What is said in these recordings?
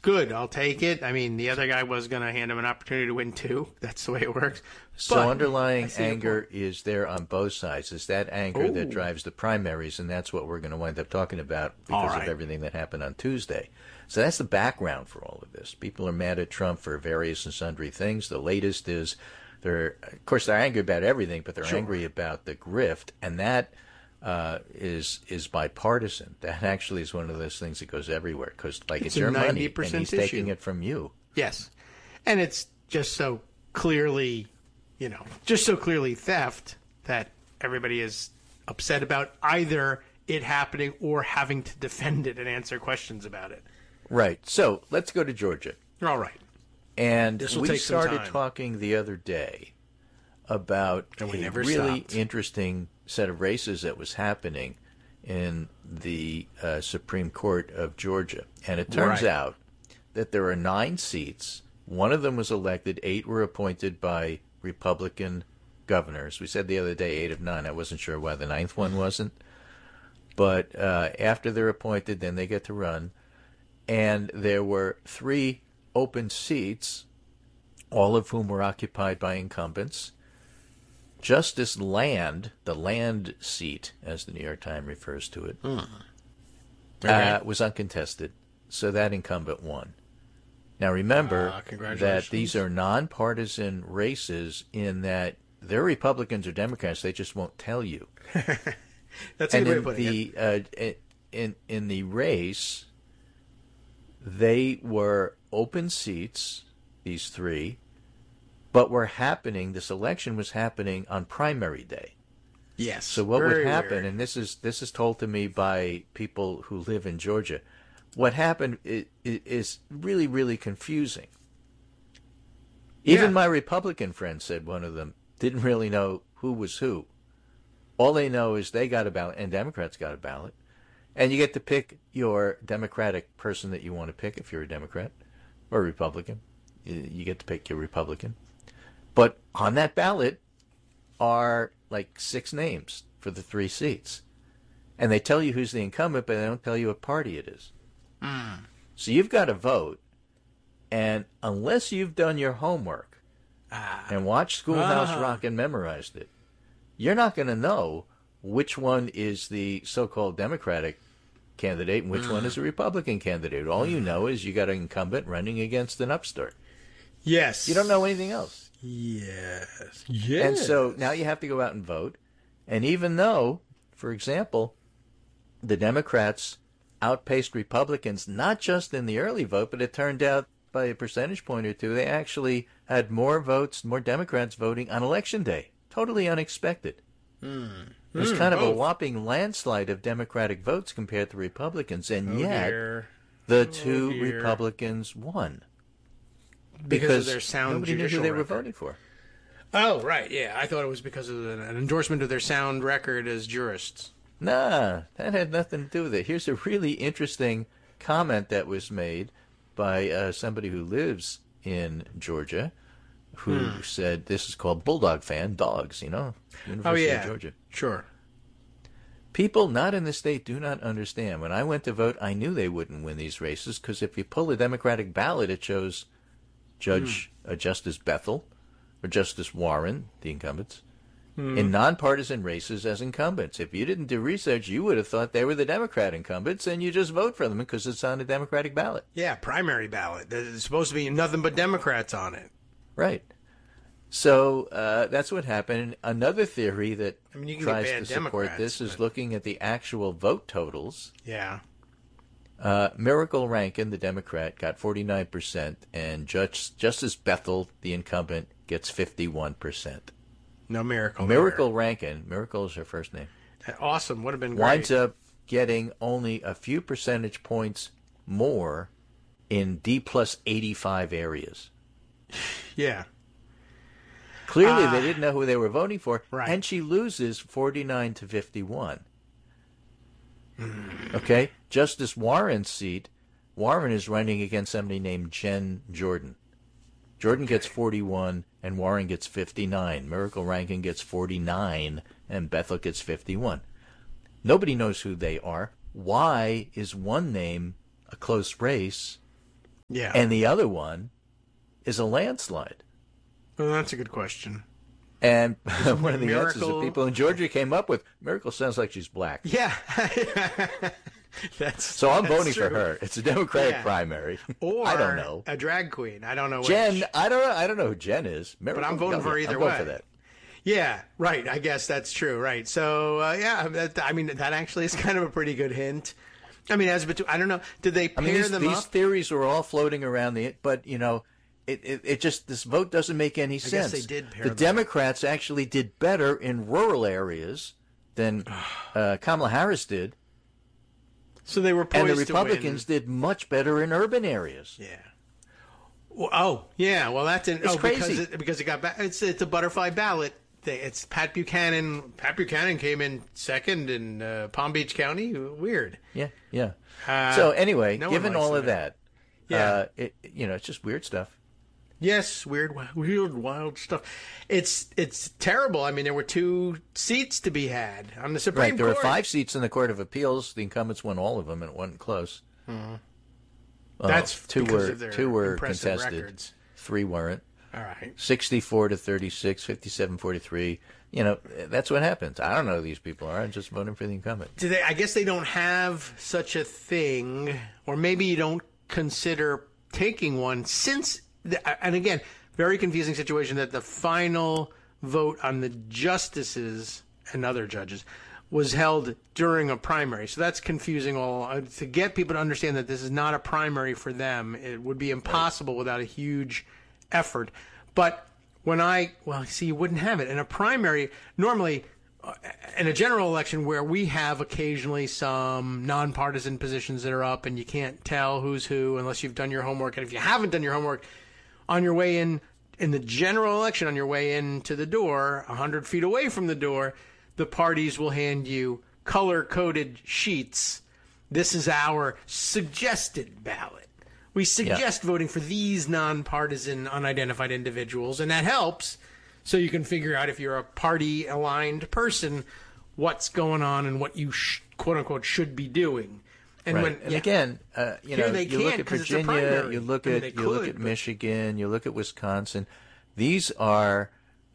good. I'll take it. I mean, the other guy was going to hand him an opportunity to win too. That's the way it works. So But underlying anger is there on both sides. It's that anger that drives the primaries, and that's what we're going to wind up talking about because of everything that happened on Tuesday. So that's the background for all of this. People are mad at Trump for various and sundry things. The latest is they're angry about everything, but they're angry about the grift, and that is bipartisan. That actually is one of those things that goes everywhere because, it's your money, and he's taking it from you. Yes, and it's just so clearly, theft that everybody is upset about either it happening or having to defend it and answer questions about it. Right. So let's go to Georgia. All right. And we started talking the other day about a really interesting set of races that was happening in the Supreme Court of Georgia. And it turns out that there are 9 seats. One of them was elected. 8 were appointed by Republican governors. We said the other day 8 of 9. I wasn't sure why the 9th one wasn't. But after they're appointed, then they get to run. And there were 3 open seats, all of whom were occupied by incumbents. Justice Land, the Land seat, as the New York Times refers to it, was uncontested. So that incumbent won. Now remember that these are nonpartisan races in that they're Republicans or Democrats. They just won't tell you. That's a good way of putting it. In the race, they were open seats, these 3, but this election was happening on primary day. Yes. So what would happen, and this is told to me by people who live in Georgia, what happened is really, really confusing. Even my Republican friend said, one of them, didn't really know who was who. All they know is they got a ballot, and Democrats got a ballot. And you get to pick your Democratic person that you want to pick if you're a Democrat or a Republican. You get to pick your Republican. But on that ballot are 6 names for the 3 seats. And they tell you who's the incumbent, but they don't tell you what party it is. So you've got to vote. And unless you've done your homework and watched Schoolhouse Rock and memorized it, you're not going to know which one is the so-called Democratic candidate and which one is a Republican candidate. All you know is you got an incumbent running against an upstart. Yes. You don't know anything else. Yes. And so now you have to go out and vote. And even though, for example, the Democrats outpaced Republicans, not just in the early vote, but it turned out by a percentage point or two, they actually had more votes, more Democrats voting on Election Day. Totally unexpected. It was kind of a whopping landslide of Democratic votes compared to Republicans, and yet the 2 Republicans won. Because of their sound nobody knew who they were voting for. Oh, right, yeah. I thought it was because of an endorsement of their sound record as jurists. Nah, that had nothing to do with it. Here's a really interesting comment that was made by somebody who lives in Georgia, who said, this is called Bulldog fan, dogs, University of Georgia. Sure. People not in the state do not understand. When I went to vote, I knew they wouldn't win these races because if you pull a Democratic ballot, it shows Justice Bethel or Justice Warren, the incumbents, in nonpartisan races as incumbents. If you didn't do research, you would have thought they were the Democrat incumbents, and you just vote for them because it's on a Democratic ballot. Yeah, primary ballot. There's supposed to be nothing but Democrats on it. Right. So that's what happened. Another theory that tries to support this is looking at the actual vote totals. Yeah. Miracle Rankin, the Democrat, got 49%, and Justice Bethel, the incumbent, gets 51%. No Miracle. Miracle Rankin, Miracle is her first name. Awesome. Would have been great. Winds up getting only a few percentage points more in D plus 85 areas. Yeah. Clearly, they didn't know who they were voting for, right. And she loses 49 to 51. Okay? Justice Warren's seat, Warren is running against somebody named Jen Jordan. Jordan gets 41, and Warren gets 59. Miracle Rankin gets 49, and Bethel gets 51. Nobody knows who they are. Why is one name a close race Yeah. and the other one is a landslide. Well, that's a good question. And one of the answers that Miracle- people in Georgia came up with, Miracle sounds like she's black. Yeah. So I'm voting for true. her. It's a Democratic Yeah. primary. Or I don't know. a drag queen. I don't know Jen, which. I don't know who Jen is. Miracle, I'm voting for either I'm going way. for that. Yeah, right. I guess that's true. Right. So, I mean, that actually is kind of a pretty good hint. I mean, I don't know. Did they pair these them up? theories are all floating around but it just, this vote doesn't make any sense. guess they did pair the them Democrats actually did better in rural areas than Kamala Harris did, So they were poised and the to Republicans win. did much better in urban areas. Yeah. Well, yeah. Well, that didn't. It's crazy. because it got back. It's a butterfly ballot thing. It's Pat Buchanan. Pat Buchanan came in second in Palm Beach County. Weird. Yeah. So anyway, no one given likes all of that. that, Yeah. it's just weird stuff. Yes, weird, wild stuff. It's terrible. I mean, there were 2 seats to be had on the Supreme Right, there Court. were 5 seats in the Court of Appeals. The incumbents won all of them, and it wasn't close. That's two because were of their 2 were impressive contested. records. 3 weren't. All right. 64 to 36, 57-43. That's what happens. I don't know who these people are. I'm just voting for the incumbent. Do they? I guess they don't have such a thing, or maybe you don't consider taking one since. And again, very confusing situation that the final vote on the justices and other judges was held during a primary. So that's confusing all. To get people to understand that this is not a primary for them, it would be impossible without a huge effort. But when you wouldn't have it. In a primary, normally, in a general election where we have occasionally some nonpartisan positions that are up and you can't tell who's who unless you've done your homework. And if you haven't done your homework, on your way in the general election, on your way into the door, 100 feet away from the door, the parties will hand you color-coded sheets. This is our suggested ballot. We suggest voting for these nonpartisan, unidentified individuals, and that helps so you can figure out if you're a party-aligned person, what's going on and what you, quote-unquote, should be doing. And Right. Again, you look at 'cause it's a Virginia, primary. you look I mean, at they you look could, at but- Michigan, you look at Wisconsin. These are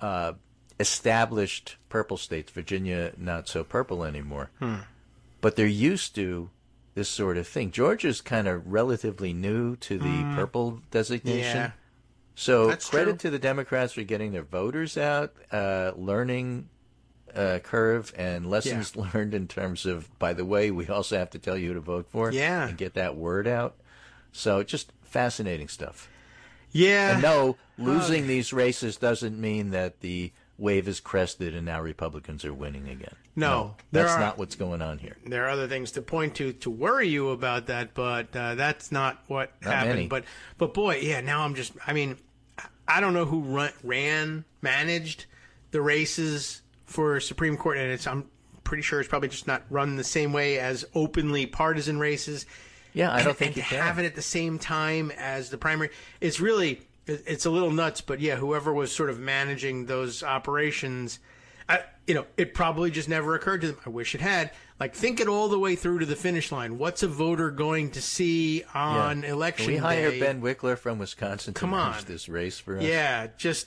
established purple states. Virginia, not so purple anymore. But they're used to this sort of thing. Georgia's kind of relatively new to the purple designation. Yeah. So That's credit true. to the Democrats for getting their voters out, learning curve and lessons learned in terms of, by the way, we also have to tell you who to vote for and get that word out. So just fascinating stuff. Yeah. And no, losing these races doesn't mean that the wave is crested and now Republicans are winning again. No, that's not what's going on here. There are other things to point to worry you about that, but that's not what happened. Many. But boy, yeah. Now I don't know who managed the races for Supreme Court, and I'm pretty sure it's probably just not run the same way as openly partisan races. Yeah, I don't think and you to can have it at the same time as the primary, it's a little nuts. But yeah, whoever was sort of managing those operations, it probably just never occurred to them. I wish it had. Like, think it all the way through to the finish line. What's a voter going to see on election Can we hire day? Ben Wickler from Wisconsin to manage on. this race for us? Yeah,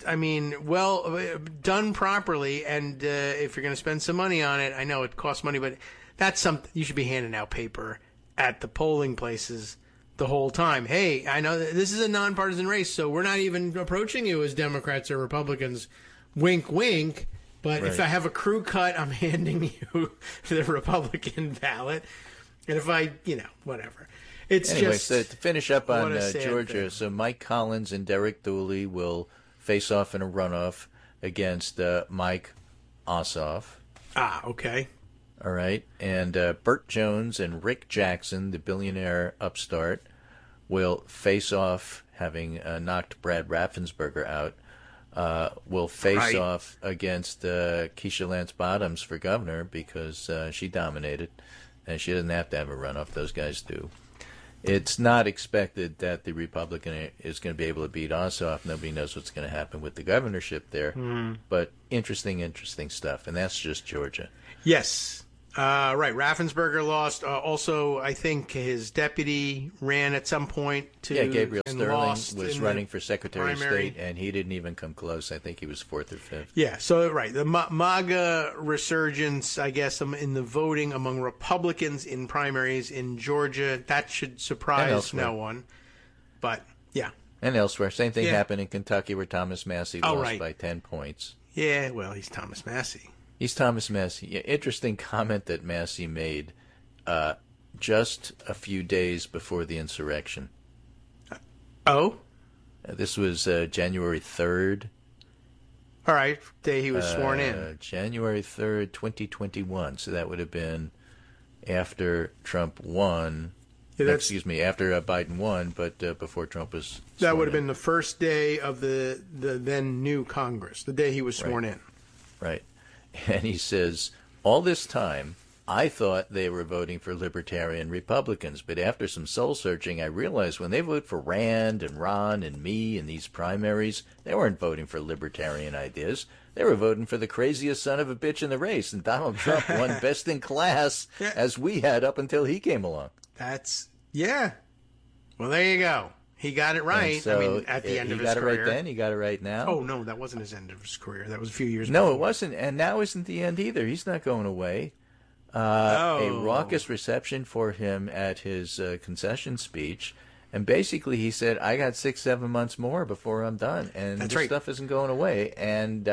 done properly, and if you're going to spend some money on it, I know it costs money, but that's something you should be handing out paper at the polling places the whole time. Hey, I know this is a nonpartisan race, so we're not even approaching you as Democrats or Republicans. Wink, wink. But if I have a crew cut, I'm handing you the Republican ballot. And if whatever. It's Anyway, just so to finish up what on a sad Georgia, thing. so Mike Collins and Derek Dooley will face off in a runoff against Mike Ossoff. Okay. All right. And Burt Jones and Rick Jackson, the billionaire upstart, will face off, having knocked Brad Raffensperger out, will face off against Keisha Lance Bottoms for governor because she dominated, and she doesn't have to have a runoff. Those guys do. It's not expected that the Republican is going to be able to beat Ossoff. Nobody knows what's going to happen with the governorship there. But interesting stuff, and that's just Georgia. Yes. Right. Raffensperger lost. Also, I think his deputy ran at some point to. Yeah, Gabriel and Sterling lost was in running the for Secretary of primary. State, and he didn't even come close. I think he was 4th or 5th. Yeah, so, right. The MAGA resurgence, I guess, in the voting among Republicans in primaries in Georgia, that should surprise no one. But, yeah. And elsewhere. Same thing Yeah. happened in Kentucky where Thomas Massey lost by 10 points. Yeah, well, he's Thomas Massey. He's Thomas Massey. Yeah, interesting comment that Massey made just a few days before the insurrection. Oh? This was January 3rd. All right, day he was sworn in. January 3rd, 2021. So that would have been after Trump won. Yeah, Excuse me, after Biden won, but before Trump was sworn That would have in. been the first day of the then new Congress, the day he was sworn in. Right. And he says, all this time, I thought they were voting for libertarian Republicans, but after some soul searching, I realized when they vote for Rand and Ron and me in these primaries, they weren't voting for libertarian ideas. They were voting for the craziest son of a bitch in the race, and Donald Trump won best in class, as we had up until he came along. Yeah. Well, there you go. He got it right. So, I mean, at the end of his career. He got it right then. He got it right now. Oh, no, that wasn't his end of his career. That was a few years No, before. it wasn't. And now isn't the end either. He's not going away. A raucous reception for him at his concession speech. And basically he said, I got 6-7 months more before I'm done. And That's this right. stuff isn't going away. And,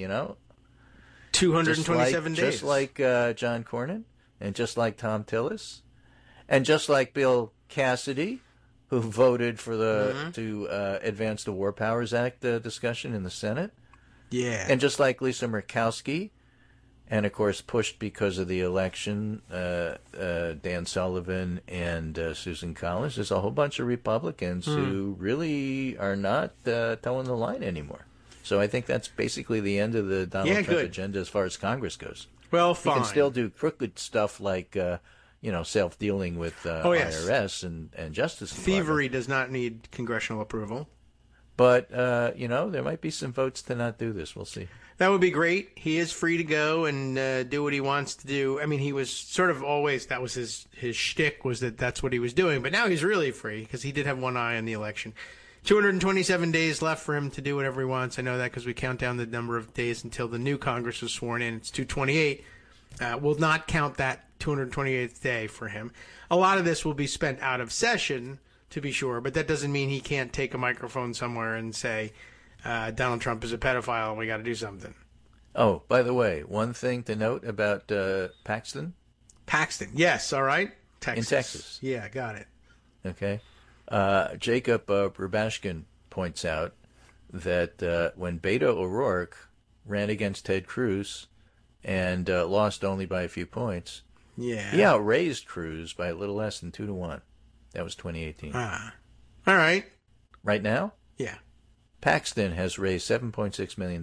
227 days. Just like John Cornyn and just like Tom Tillis and just like Bill Cassidy, who voted for to advance the War Powers Act discussion in the Senate. Yeah. And just like Lisa Murkowski, and of course pushed because of the election, Dan Sullivan and Susan Collins, there's a whole bunch of Republicans who really are not towing the line anymore. So I think that's basically the end of the Donald Trump agenda as far as Congress goes. Well, fine. He can still do crooked stuff like self-dealing with IRS and Justice Department. Thievery does not need congressional approval. But, there might be some votes to not do this. We'll see. That would be great. He is free to go and do what he wants to do. I mean, he was sort of always, that was his shtick, was that's what he was doing. But now he's really free because he did have one eye on the election. 227 days left for him to do whatever he wants. I know that because we count down the number of days until the new Congress is sworn in. It's 228. We'll not count that 228th day for him. A lot of this will be spent out of session, to be sure, but that doesn't mean he can't take a microphone somewhere and say, Donald Trump is a pedophile and we got to do something. Oh, by the way, one thing to note about Paxton. Paxton, yes, all right. Texas. In Texas. Yeah, got it. Okay. Jacob Rubashkin points out that when Beto O'Rourke ran against Ted Cruz and lost only by a few points, he outraised Cruz by a little less than 2-1. That was 2018. All right. Right now? Yeah. Paxton has raised $7.6 million.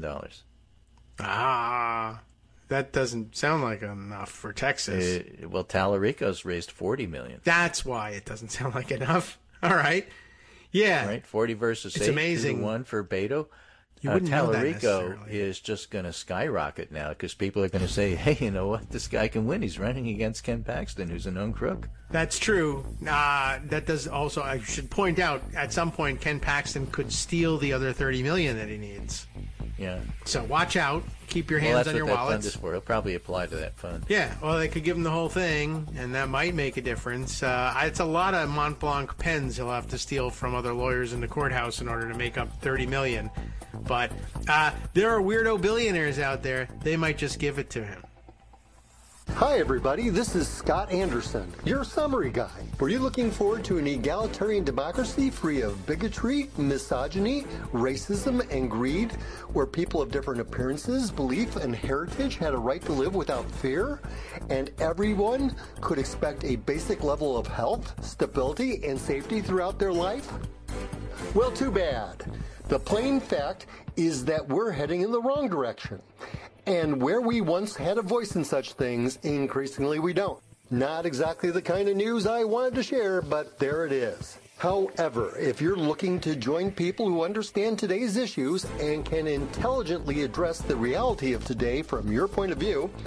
That doesn't sound like enough for Texas. Well, Tallarico's raised $40 million. That's why it doesn't sound like enough. All right. Yeah. Right? 40 versus 8, amazing. 2-1 for Beto. You wouldn't know that Tallarico necessarily. is just going to skyrocket now because people are going to say, hey, you know what? This guy can win. He's running against Ken Paxton, who's a known crook. That's true. That does also, I should point out, at some point, Ken Paxton could steal the other $30 million that he needs. Yeah. So watch out. Keep your hands on your Well, that's what that wallets. fund is for. It'll probably apply to that fund. Yeah, well, they could give him the whole thing, and that might make a difference. It's a lot of Mont Blanc pens he'll have to steal from other lawyers in the courthouse in order to make up $30 million. But there are weirdo billionaires out there. They might just give it to him. Hi everybody, this is Scott Anderson, your summary guy. Were you looking forward to an egalitarian democracy free of bigotry, misogyny, racism, and greed, where people of different appearances, belief, and heritage had a right to live without fear, and everyone could expect a basic level of health, stability, and safety throughout their life? Well, too bad. The plain fact is that we're heading in the wrong direction. And where we once had a voice in such things, increasingly we don't. Not exactly the kind of news I wanted to share, but there it is. However, if you're looking to join people who understand today's issues and can intelligently address the reality of today from your point of view,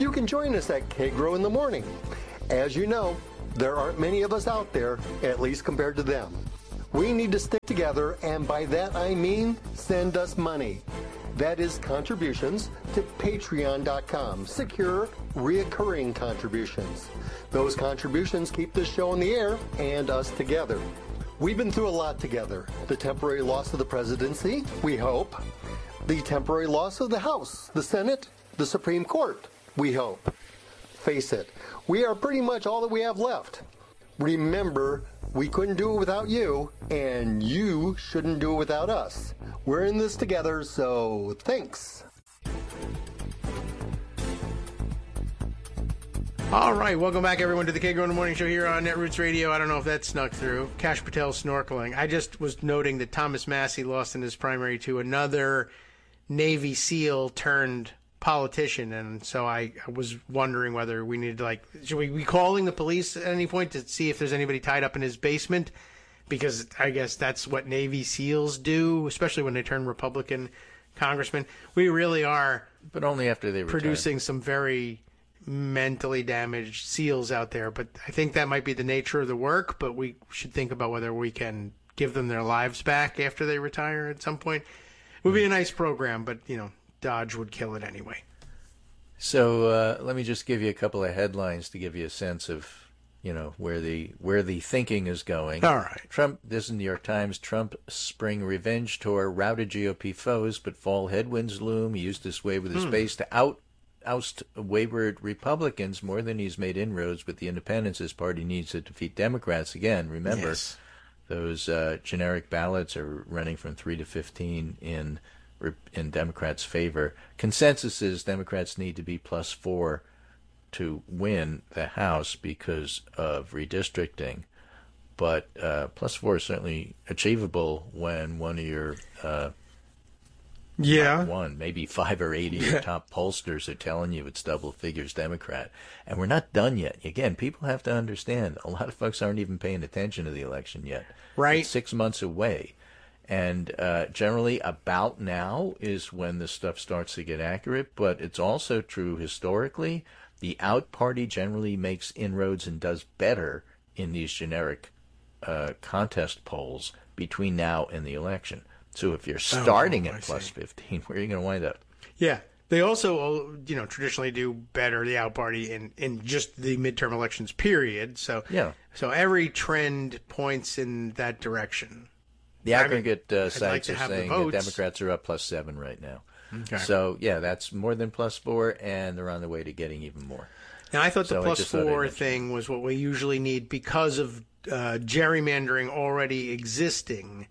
you can join us at K-Grow in the morning. As you know, there aren't many of us out there, at least compared to them. We need to stick together, and by that I mean send us money. That is contributions to patreon.com. Secure, reoccurring contributions. Those contributions keep this show on the air and us together. We've been through a lot together. The temporary loss of the presidency, we hope. The temporary loss of the House, the Senate, the Supreme Court, we hope. Face it, we are pretty much all that we have left. Remember, we couldn't do it without you, and you shouldn't do it without us. We're in this together, so thanks. All right, welcome back, everyone, to the K-Grow in the Morning Show here on Netroots Radio. I don't know if that snuck through. Kash Patel snorkeling. I just was noting that Thomas Massie lost in his primary to another Navy SEAL turned politician, and so I was wondering whether we needed to, should we be calling the police at any point to see if there's anybody tied up in his basement? Because I guess that's what Navy SEALs do, especially when they turn Republican congressmen. We really are, but only after they retire, producing some very mentally damaged SEALs out there. But I think that might be the nature of the work, but we should think about whether we can give them their lives back after they retire at some point. It would be a nice program, but, Dodge would kill it anyway. So let me just give you a couple of headlines to give you a sense of, where the thinking is going. All right. Trump, this is New York Times, Trump spring revenge tour routed GOP foes, but fall headwinds loom. He used this way with his base to oust wayward Republicans more than he's made inroads with the independents his party needs to defeat Democrats. Again, remember, yes. Those generic ballots are running from 3 to 15 in Democrats' favor. Consensus is Democrats need to be +4 to win the House because of redistricting. But +4 is certainly achievable when one of your maybe 5 or 8 of your top pollsters are telling you it's double figures Democrat. And we're not done yet. Again, people have to understand a lot of folks aren't even paying attention to the election yet. Right. It's 6 months away. And generally about now is when this stuff starts to get accurate, but it's also true historically. The out party generally makes inroads and does better in these generic contest polls between now and the election. So if you're starting at +15, where are you going to wind up? Yeah. They also, traditionally do better, the out party, in just the midterm elections period. So, so every trend points in that direction. The aggregate sites are saying the Democrats are up +7 right now. Okay. So, that's more than +4, and they're on the way to getting even more. Now, I thought the +4 thing was what we usually need because of gerrymandering already existing.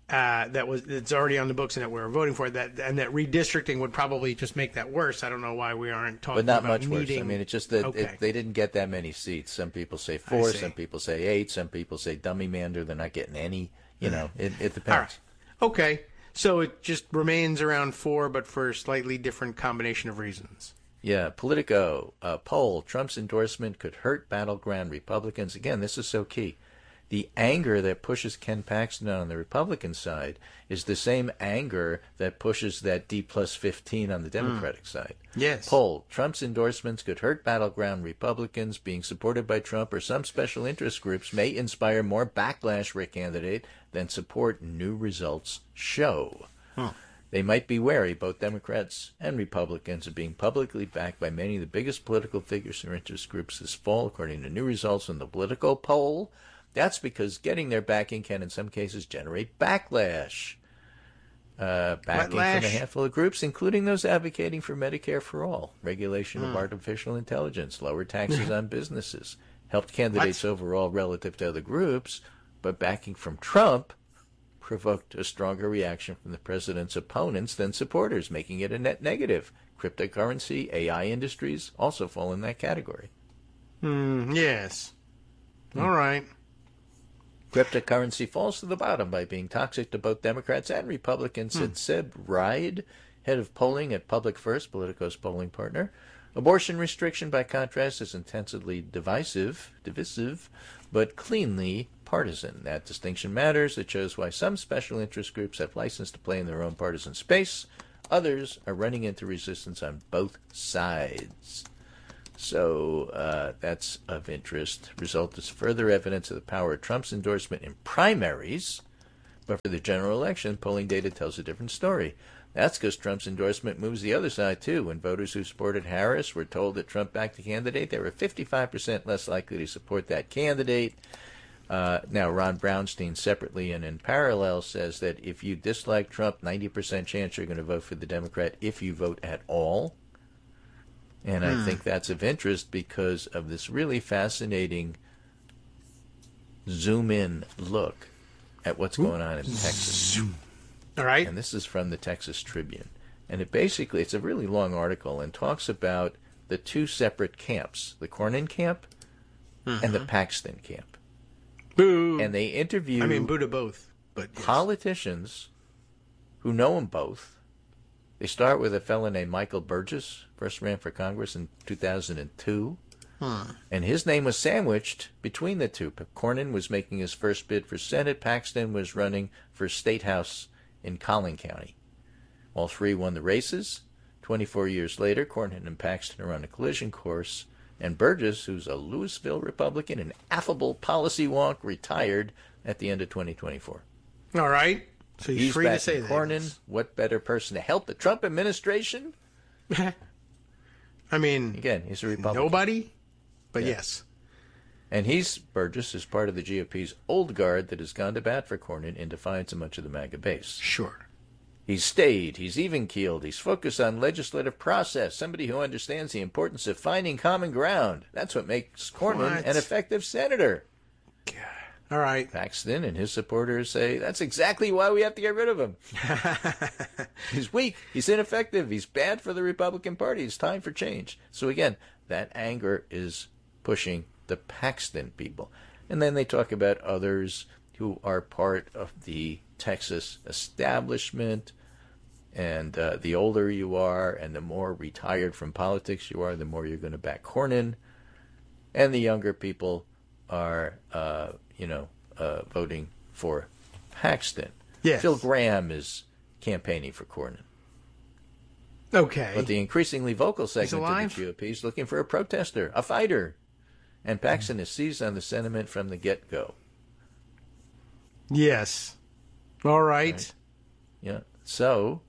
It's already on the books and that we're voting for that, and that redistricting would probably just make that worse. I don't know why we aren't talking about but not much needing... worse. I mean, it's just that they didn't get that many seats. Some people say 4, some people say 8, some people say dummy mander. They're not getting any. It depends. All right. Okay. So it just remains around 4, but for a slightly different combination of reasons. Yeah. Politico, poll, Trump's endorsement could hurt battleground Republicans. Again, this is so key. The anger that pushes Ken Paxton on the Republican side is the same anger that pushes that D+15 on the Democratic side. Yes. Poll, Trump's endorsements could hurt battleground Republicans. Being supported by Trump or some special interest groups may inspire more backlash for a candidate than support, new results show. They might be wary, both Democrats and Republicans, of being publicly backed by many of the biggest political figures or interest groups this fall, according to new results in the Politico poll. That's because getting their backing can, in some cases, generate backlash. Backing from a handful of groups, including those advocating for Medicare for all, regulation of artificial intelligence, lower taxes on businesses, helped candidates overall relative to other groups, but backing from Trump provoked a stronger reaction from the president's opponents than supporters, making it a net negative. Cryptocurrency, AI industries also fall in that category. Yes. All right. Cryptocurrency falls to the bottom by being toxic to both Democrats and Republicans, said Seb Ride, head of polling at Public First, Politico's polling partner. Abortion restriction, by contrast, is intensely divisive, but cleanly partisan. That distinction matters. It shows why some special interest groups have license to play in their own partisan space. Others are running into resistance on both sides. So that's of interest. Result is further evidence of the power of Trump's endorsement in primaries, but for the general election, polling data tells a different story. That's because Trump's endorsement moves the other side, too. When voters who supported Harris were told that Trump backed the candidate, they were 55% less likely to support that candidate. Now, Ron Brownstein separately and in parallel says that if you dislike Trump, 90% chance you're going to vote for the Democrat if you vote at all. And I think that's of interest because of this really fascinating zoom-in look at what's going on in Texas. All right. And this is from the Texas Tribune. And it's a really long article and talks about the two separate camps, the Cornyn camp and the Paxton camp. Boo. And they interview boo to both. But yes. Politicians who know them both. They start with a fellow named Michael Burgess, first ran for Congress in 2002. And his name was sandwiched between the two. Cornyn was making his first bid for Senate. Paxton was running for State House in Collin County. All three won the races. 24 years later, Cornyn and Paxton are on a collision course. And Burgess, who's a Louisville Republican, an affable policy wonk, retired at the end of 2024. All right. So he's free to say that. Cornyn, what better person to help the Trump administration? Again, he's a Republican. Nobody, but yes. And Burgess is part of the GOP's old guard that has gone to bat for Cornyn in defiance of much of the MAGA base. Sure. He's stayed, he's even-keeled, he's focused on legislative process, somebody who understands the importance of finding common ground. That's what makes Cornyn an effective senator. God. All right. Paxton and his supporters say that's exactly why we have to get rid of him. He's weak, he's ineffective, he's bad for the Republican Party. It's time for change. So again, that anger is pushing the Paxton people. And then they talk about others who are part of the Texas establishment. And the older you are and the more retired from politics you are, the more you're going to back Cornyn. And the younger people are, voting for Paxton. Yes. Phil Graham is campaigning for Cornyn. Okay. But the increasingly vocal segment of the GOP is looking for a protester, a fighter. And Paxton has seized on the sentiment from the get-go. Yes. All right. Yeah. So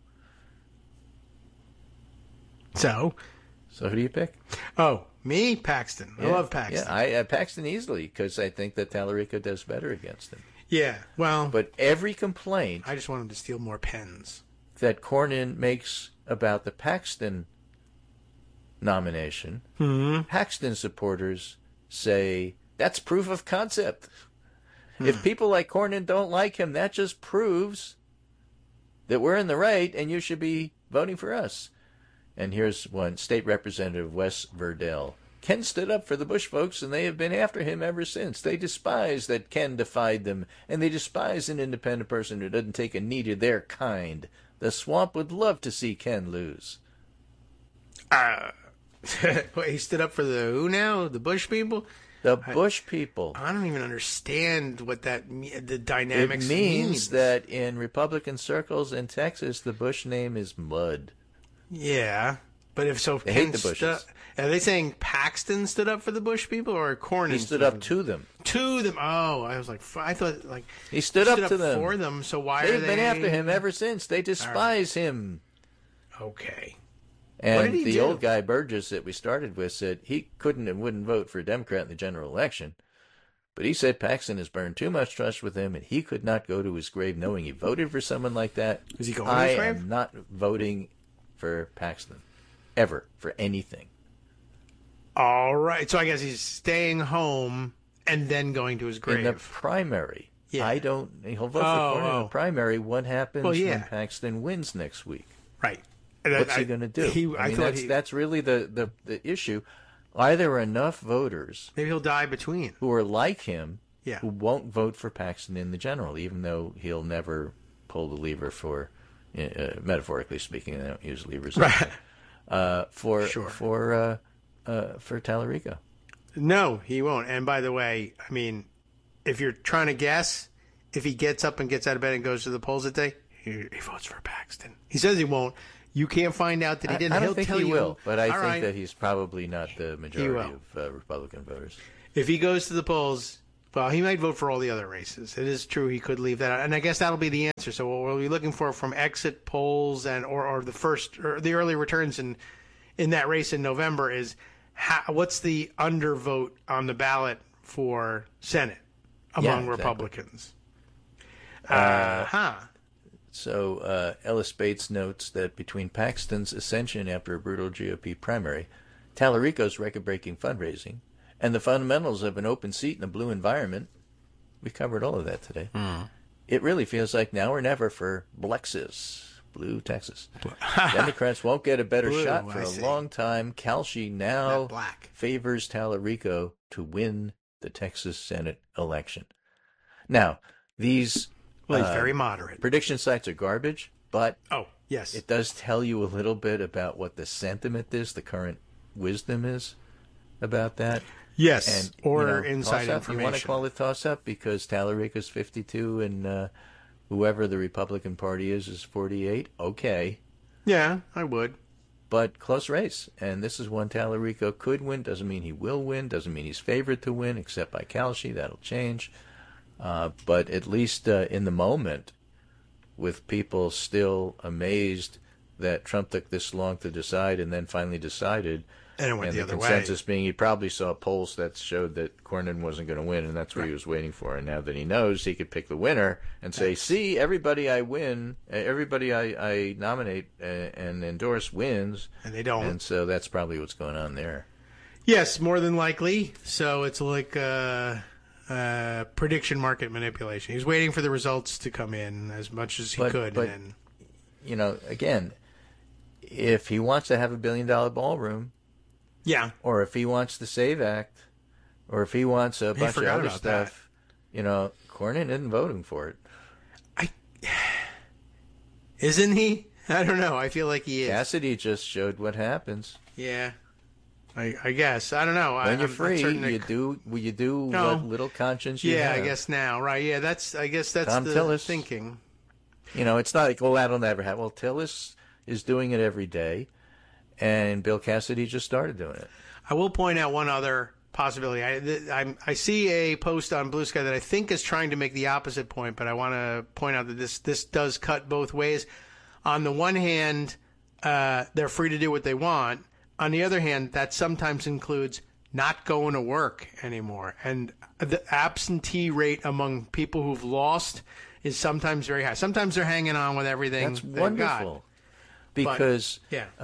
who do you pick? Oh, me? Paxton. I love Paxton. Yeah, Paxton easily because I think that Tallarico does better against him. Yeah, well... But every complaint... I just want him to steal more pens. ...that Cornyn makes about the Paxton nomination, Paxton supporters say, that's proof of concept. If people like Cornyn don't like him, that just proves that we're in the right and you should be voting for us. And here's one, State Representative Wes Verdell. Ken stood up for the Bush folks, and they have been after him ever since. They despise that Ken defied them, and they despise an independent person who doesn't take a knee to their kind. The swamp would love to see Ken lose. He stood up for the who now? The Bush people? The Bush people. I don't even understand what the dynamics It means that in Republican circles in Texas, the Bush name is mud. Yeah, but if so, they hate the Bushes. Are they saying Paxton stood up for the Bush people or Cornyn? He stood up to them. To them. Oh, I was like, I thought like he stood up to them for them. So why they've are they? Been after him ever since. They despise him. Okay. And what did he do? Old guy Burgess that we started with said he couldn't and wouldn't vote for a Democrat in the general election. But he said Paxton has burned too much trust with him, and he could not go to his grave knowing he voted for someone like that. Is he going to his grave? I am not voting for Paxton, ever, for anything. All right. So I guess he's staying home and then going to his grave. In the primary. Yeah. He'll vote for Cornyn in the primary. What happens when Paxton wins next week? Right. What's he going to do? That's really the issue. Are there enough voters? Maybe he'll die between. Who are like him, who won't vote for Paxton in the general, even though he'll never pull the lever for, metaphorically speaking, they don't use levers. Right. For Tallarico. No, he won't. And by the way, I mean, if you're trying to guess, if he gets up and gets out of bed and goes to the polls that day, he votes for Paxton. He says he won't. You can't find out that he didn't. I don't He'll think tell he you, will, but I all think right, that he's probably not the majority of Republican voters. if he goes to the polls, well, he might vote for all the other races. It is true he could leave that out, and I guess that'll be the answer. So what we'll be looking for from exit polls and or the early returns in that race in November is what's the undervote on the ballot for Senate among exactly. Republicans. So Ellis Bates notes that between Paxton's ascension after a brutal GOP primary, Tallarico's record-breaking fundraising, and the fundamentals of an open seat in a blue environment, we covered all of that today. It really feels like now or never for Blexus, Blue Texas. Democrats won't get a better shot for a long time. Kalshi now favors Tallarico to win the Texas Senate election. Now, these he's very moderate. Prediction sites are garbage, but yes, it does tell you a little bit about what the sentiment is, the current wisdom is about that. Yes, and, inside toss-up, information. You want to call it toss-up because Tallarico's 52 and whoever the Republican Party is 48. Okay. Yeah, I would. But close race, and this is one Tallarico could win. Doesn't mean he will win. Doesn't mean he's favored to win, except by Kalshi. That'll change. But at least in the moment, with people still amazed that Trump took this long to decide and then finally decided, and it went the the other consensus way. being he probably saw polls that showed that Cornyn wasn't going to win, and that's what he was waiting for. And now that he knows, he could pick the winner and say, see, everybody I win, everybody I nominate and endorse wins. And they don't. And so that's probably what's going on there. Yes, more than likely. So it's like prediction market manipulation. He's waiting for the results to come in as much as he could. But, and again, if he wants to have $1 billion ballroom, or if he wants the SAVE Act, or if he wants a bunch of other stuff, Cornyn isn't voting for it. Isn't he? I don't know. I feel like he is. Cassidy just showed what happens. Yeah. I guess. I don't know. When you're free, you do what little conscience you have. Yeah, I guess now. Right, yeah, that's Tom the Tillis. thinking. It's not like, that'll never happen. Well, Tillis is doing it every day, and Bill Cassidy just started doing it. I will point out one other possibility. I see a post on Blue Sky that I think is trying to make the opposite point, but I want to point out that this does cut both ways. On the one hand, they're free to do what they want. On the other hand, that sometimes includes not going to work anymore. And the absentee rate among people who've lost is sometimes very high. Sometimes they're hanging on with everything That's they've wonderful. got. Because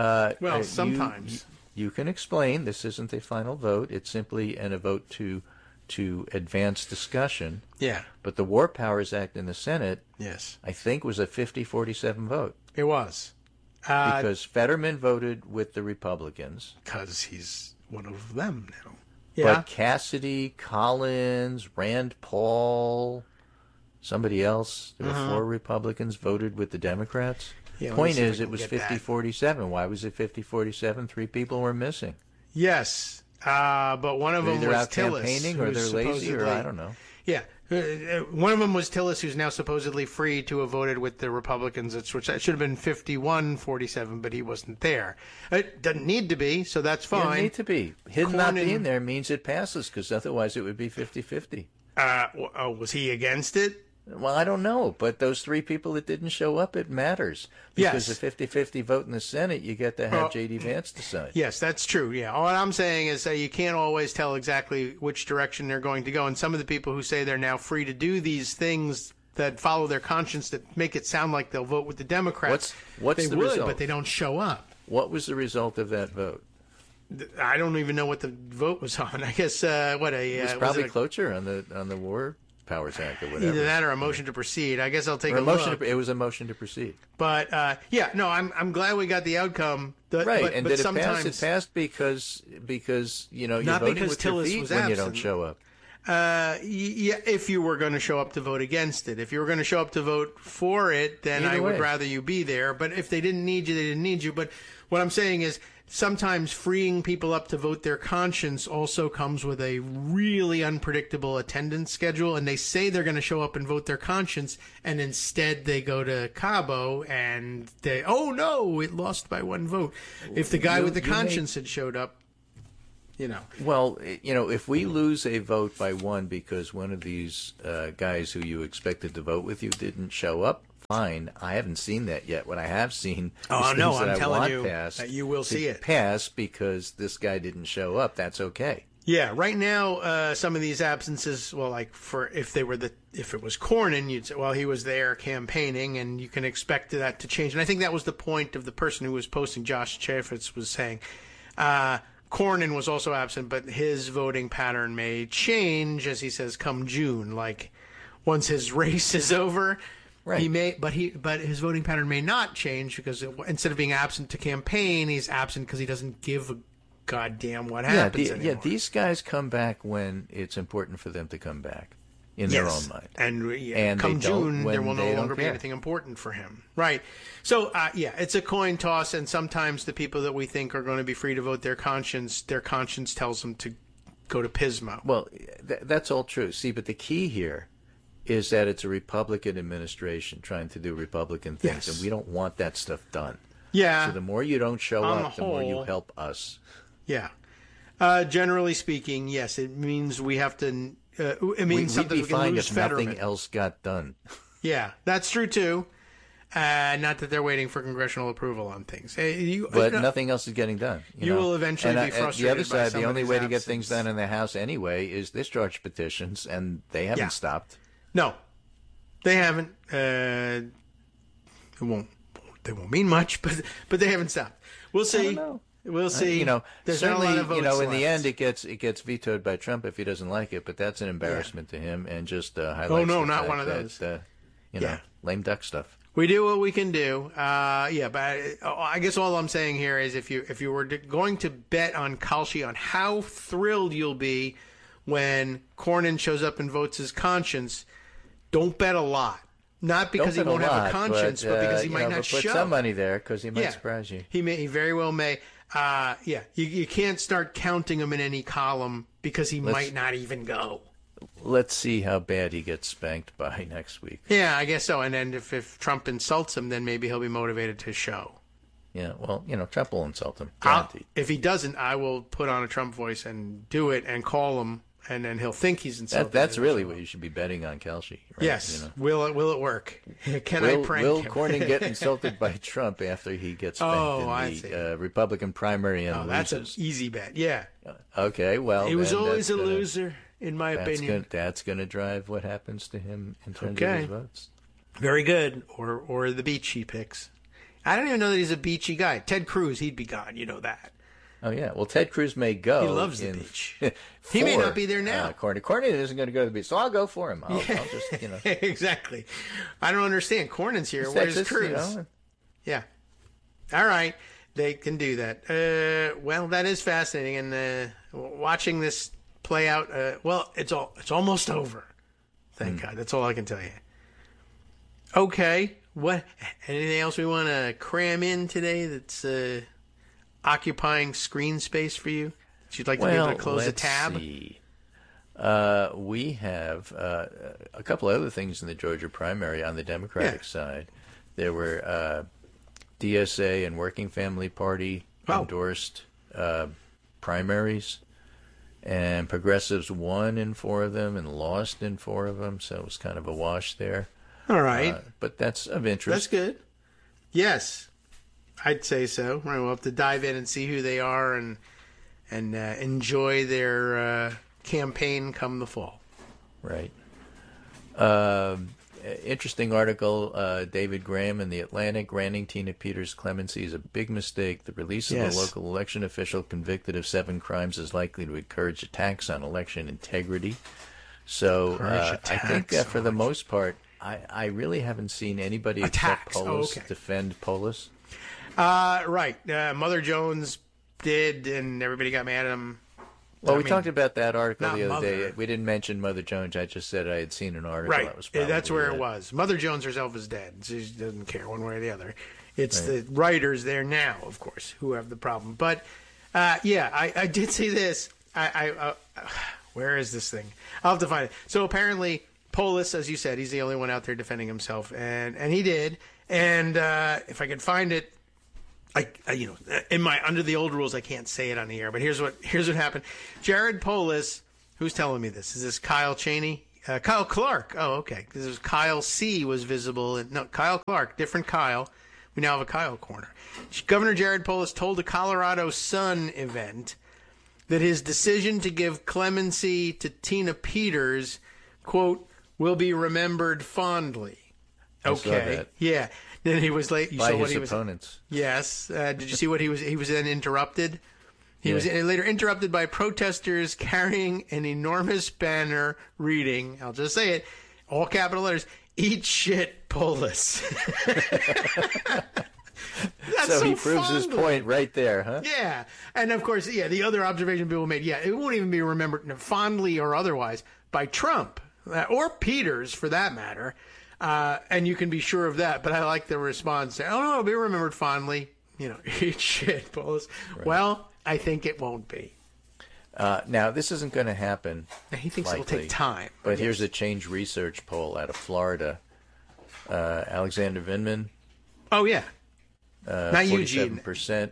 sometimes you can explain this isn't a final vote. It's simply a vote to advance discussion. Yeah. But the War Powers Act in the Senate, yes, I think was a 50-47 vote. It was. Because Fetterman voted with the Republicans. Because he's one of them now. Yeah. But Cassidy, Collins, Rand Paul, somebody else, there were 4 Republicans voted with the Democrats. Yeah, Point is, it was 50-47. Why was it 50-47? 3 people were missing. Yes. But one of them either was out Tillis. campaigning or they're lazy, or I don't know. Yeah. One of them was Tillis, who's now supposedly free to have voted with the Republicans, which should have been 51-47, but he wasn't there. It doesn't need to be, so that's fine. It doesn't need to be. Him not being there means it passes, because otherwise it would be 50-50. Was he against it? Well, I don't know, but those 3 people that didn't show up, it matters. Because a 50-50 vote in the Senate, you get to have J.D. Vance decide. Yes, that's true, yeah. What I'm saying is that you can't always tell exactly which direction they're going to go, and some of the people who say they're now free to do these things that follow their conscience that make it sound like they'll vote with the Democrats, what's the result? But they don't show up. What was the result of that vote? I don't even know what the vote was on. I guess, it was probably cloture on the War Powers Act or whatever. Either that or a motion to proceed. I guess I'll take a look. It was a motion to proceed. But I'm glad we got the outcome. Right, but did it sometimes pass? It passed because you're not voting because with Tillis your feet was when absent. you don't show up. If you were going to show up to vote against it. If you were going to show up to vote for it, then I would rather you be there. But if they didn't need you, they didn't need you. But what I'm saying is sometimes freeing people up to vote their conscience also comes with a really unpredictable attendance schedule. And they say they're going to show up and vote their conscience, and instead they go to Cabo and oh no, it lost by 1 vote. If the guy with the conscience had showed up, Well, if we lose a vote by 1 because one of these guys who you expected to vote with you didn't show up, fine. I haven't seen that yet. What I have seen is I'm things telling you passed that you will see it pass because this guy didn't show up. That's okay. Yeah, right now, some of these absences, well, like if it was Cornyn, you'd say, well, he was there campaigning, and you can expect that to change. And I think that was the point of the person who was posting. Josh Chaffetz was saying, Cornyn was also absent, but his voting pattern may change, as he says, come June. Like once his race is over. Right. But his voting pattern may not change because instead of being absent to campaign, he's absent because he doesn't give a goddamn what happens anymore. Yeah, these guys come back when it's important for them to come back in their own mind. And come June, there will no longer be anything important for him. Right. So, it's a coin toss, and sometimes the people that we think are going to be free to vote their conscience tells them to go to Pismo. Well, that's all true. See, but the key here is that it's a Republican administration trying to do Republican things, and we don't want that stuff done. Yeah. So the more you don't show up, the more you help us. Yeah. Generally speaking, yes, it means we have to. It means something we can lose if nothing else got done. Yeah, that's true too. Not that they're waiting for congressional approval on things. But nothing else is getting done. You will eventually be frustrated. The other side, by the only way to get absence. things done in the House anyway is discharge petitions, and they haven't stopped. No, they haven't. They won't mean much, but they haven't stopped. We'll see. I don't know. We'll see. There's certainly, not a lot of votes in the left. end, it gets vetoed by Trump if he doesn't like it. But that's an embarrassment to him, and just highlights. Oh no, the not fact one of those. That, lame duck stuff. We do what we can do. But I guess all I'm saying here is if you were going to bet on Kalshi, on how thrilled you'll be when Cornyn shows up and votes his conscience, don't bet a lot. Not because he won't have a conscience, but because he might not show. Put some money there because he might surprise you. He very well may. You can't start counting him in any column because he might not even go. Let's see how bad he gets spanked by next week. Yeah, I guess so. And then if Trump insults him, then maybe he'll be motivated to show. Yeah, well, Trump will insult him. Guaranteed. If he doesn't, I will put on a Trump voice and do it and call him, and then he'll think he's insulted. That's really what you should be betting on, Kalshi. Right? Yes. Will it work? Can I prank him? Will Cornyn get insulted by Trump after he gets spanked in the Republican primary and loses? That's an easy bet. Yeah. Okay, well, he was always a loser, in my opinion. That's going to drive what happens to him in terms of his votes. Very good. Or the beach he picks. I don't even know that he's a beachy guy. Ted Cruz, he'd be gone. You know that. Oh, yeah. Well, Ted Cruz may go. He loves the beach. He may not be there now. Cornyn isn't going to go to the beach, so I'll go for him. I'll just, Exactly. I don't understand. Cornyn's here. Where's Cruz? Yeah. All right. They can do that. Well, that is fascinating. And watching this play out, it's almost over. Thank God. That's all I can tell you. Okay. What? Anything else we want to cram in today that's occupying screen space for you? You'd like to be able to close a tab? See. We have a couple other things in the Georgia primary on the Democratic side. There were DSA and Working Family Party endorsed primaries, and progressives won in 4 of them and lost in 4 of them, so it was kind of a wash there. All right. But that's of interest. That's good. Yes, I'd say so. Right, we'll have to dive in and see who they are and enjoy their campaign come the fall. Right. Interesting article, David Graham in The Atlantic, granting Tina Peters clemency is a big mistake. The release of the local election official convicted of 7 crimes is likely to encourage attacks on election integrity. So I think for the most part, I really haven't seen anybody except Polis defend Polis. Right. Mother Jones did, and everybody got mad at him. Well, we talked about that article the other day. We didn't mention Mother Jones. I just said I had seen an article. Right. That was probably that's where it was. Mother Jones herself is dead. She doesn't care one way or the other. It's the writers there now, of course, who have the problem. But I did see this. Where is this thing? I'll have to find it. So apparently, Polis, as you said, he's the only one out there defending himself, and he did. And if I could find it, under the old rules, I can't say it on the air. But here's what happened. Jared Polis, who's telling me this? Is this Kyle Cheney? Kyle Clark. Oh, okay. Because Kyle C. was visible. No, Kyle Clark, different Kyle. We now have a Kyle corner. Governor Jared Polis told the Colorado Sun event that his decision to give clemency to Tina Peters, quote, will be remembered fondly. Okay. Yeah. Then he was late. You by saw what his he was. Opponents. Yes. Did you see what he was? He was then interrupted. He was later interrupted by protesters carrying an enormous banner reading, I'll just say it, all capital letters, "Eat shit, Polis." So he proves his point right there, huh? Yeah. And of course, the other observation people made, it won't even be remembered fondly or otherwise by Trump or Peters for that matter. And you can be sure of that. But I like the response. Oh, no, it'll be remembered fondly. Eat shit, Polis. Right. Well, I think it won't be. Now, this isn't going to happen. He thinks it'll take time. But here's a Change Research poll out of Florida. Alexander Vindman. Oh, yeah. Not 47%.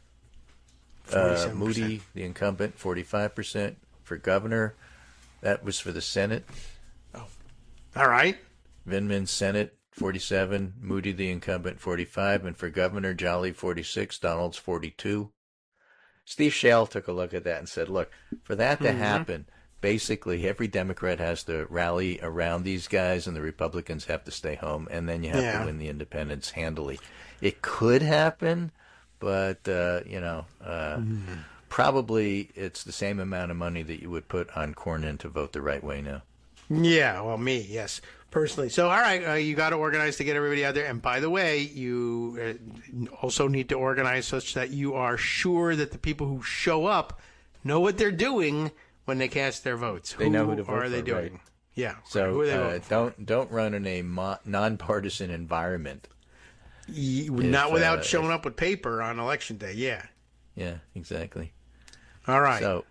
Moody, the incumbent, 45%. For governor, that was for the Senate. Oh, all right. Vindman, Senate, 47. Moody, the incumbent, 45. And for governor, Jolly, 46. Donald's 42. Steve Shale took a look at that and said, look, for that to happen, basically every Democrat has to rally around these guys and the Republicans have to stay home, and then you have to win the independents handily. It could happen, but, probably it's the same amount of money that you would put on Cornyn to vote the right way now. Yeah, well, yes, personally. So, all right, you got to organize to get everybody out there. And by the way, you also need to organize such that you are sure that the people who show up know what they're doing when they cast their votes. They know who to vote are they for, doing? Right. Yeah. So who are they don't run in a nonpartisan environment. Not without showing up with paper on Election Day. Yeah. Yeah, exactly. All right. So.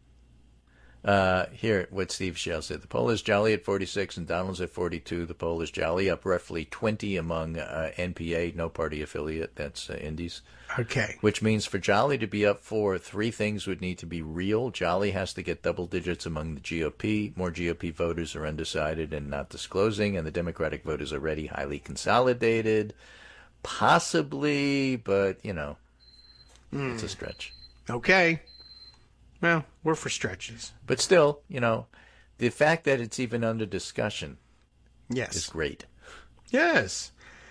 Here, what Steve Shale said. The poll is Jolly at 46 and Donald's at 42. The poll is Jolly up roughly 20 among NPA, no party affiliate. That's Indies. Okay. Which means for Jolly to be up 4, 3 things would need to be real. Jolly has to get double digits among the GOP. More GOP voters are undecided and not disclosing, and the Democratic vote is already highly consolidated. Possibly, but, it's a stretch. Okay. Well, we're for stretches. But still, the fact that it's even under discussion is great. Yes.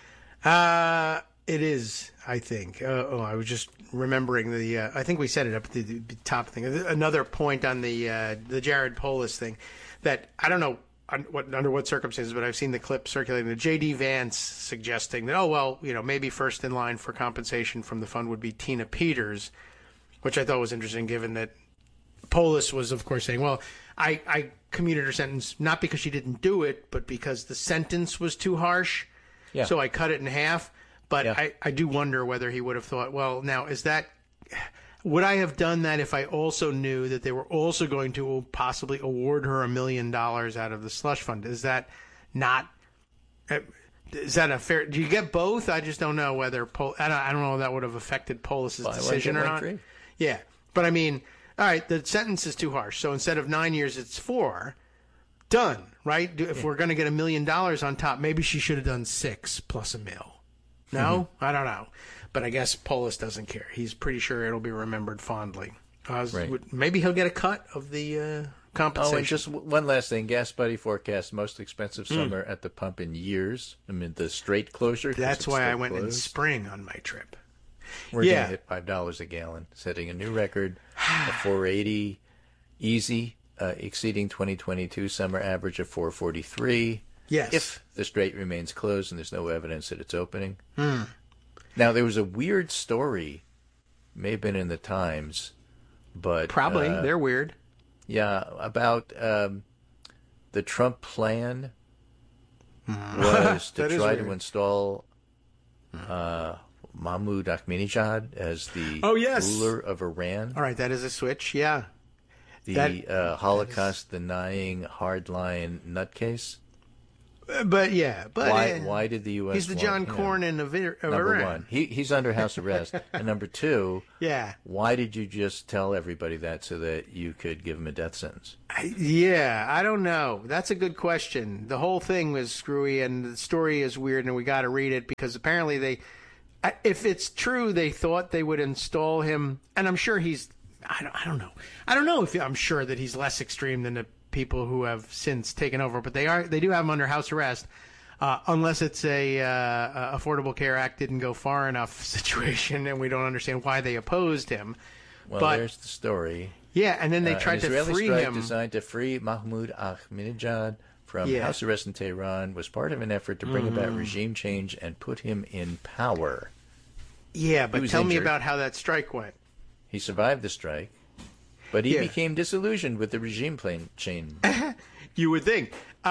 It is, I think. I was just remembering I think we set it up at the top thing. Another point on the Jared Polis thing that I don't know under what circumstances, but I've seen the clip circulating. The J.D. Vance suggesting that, maybe first in line for compensation from the fund would be Tina Peters, which I thought was interesting given that Polis was, of course, saying, well, I commuted her sentence not because she didn't do it, but because the sentence was too harsh. Yeah. So I cut it in half. But I do wonder whether he would have thought, well, now, would I have done that if I also knew that they were also going to possibly award her $1 million out of the slush fund? Is that not... Is that a fair... Do you get both? I just don't know whether... I don't know if that would have affected Polis's decision or not. Yeah. But I mean... All right, the sentence is too harsh. So instead of 9 years, it's 4. Done, right? If we're going to get $1 million on top, maybe she should have done 6 plus $1 million. No? I don't know. But I guess Polis doesn't care. He's pretty sure it'll be remembered fondly. Maybe he'll get a cut of the compensation. Oh, and just one last thing. Gas Buddy forecast most expensive summer at the pump in years. I mean, the straight closure. That's why I went in spring on my trip. We're going to hit $5 a gallon, setting a new record of $4.80 easy, exceeding 2022 summer average of $4.43. Yes. If the strait remains closed and there's no evidence that it's opening. Now, there was a weird story, may have been in the Times, but... Probably. They're weird. Yeah, about the Trump plan was to try to install Mahmoud Ahmadinejad as the ruler of Iran. All right, that is a switch, yeah. The Holocaust-denying, hardline nutcase. But why did the U.S. He's the John Cornyn of Iran. Number one, he's under house arrest, and number two, why did you just tell everybody that so that you could give him a death sentence? I don't know. That's a good question. The whole thing was screwy, and the story is weird, and we got to read it because apparently if it's true, they thought they would install him, and I'm sure he's. I don't know. I don't know if I'm sure that he's less extreme than the people who have since taken over, but they do have him under house arrest, unless it's a Affordable Care Act didn't go far enough situation, and we don't understand why they opposed him. Well, there's the story. Yeah, and then they tried to free him. Designed to free Mahmoud Ahmadinejad from house arrest in Tehran was part of an effort to bring about regime change and put him in power. Yeah, but tell me about how that strike went. He survived the strike, but he became disillusioned with the regime change. You would think.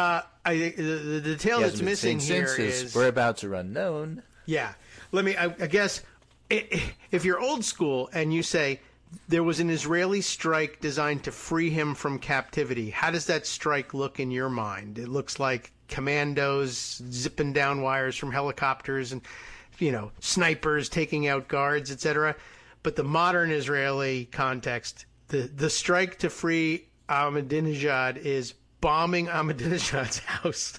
The detail that's missing here is his whereabouts are unknown. Yeah. I guess if you're old school and you say there was an Israeli strike designed to free him from captivity, how does that strike look in your mind? It looks like commandos zipping down wires from helicopters and, snipers taking out guards, etc. But the modern Israeli context, the strike to free Ahmadinejad is bombing Ahmadinejad's house.